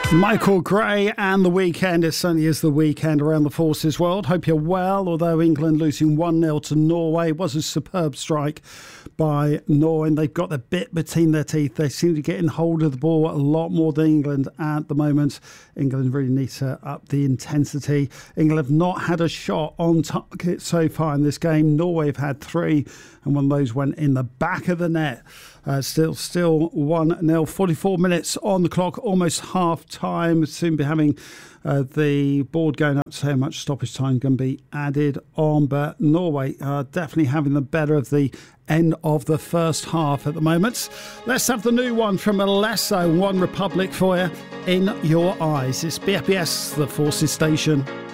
Michael Gray and The Weekend. It certainly is the weekend around the Forces world. Hope you're well, although England losing 1-0 to Norway was a superb strike by Norway. They've got the bit between their teeth. They seem to get in hold of the ball a lot more than England at the moment. England really need to up the intensity. England have not had a shot on target so far in this game. Norway have had 3, and one of those went in the back of the net. Still 1-0, 44 minutes on the clock, almost half time. Soon be having the board going up to say how much stoppage time can be added on. But Norway are definitely having the better of the end of the first half at the moment. Let's have the new one from Alesso, One Republic for you, In Your Eyes. It's BFBS, the Forces station.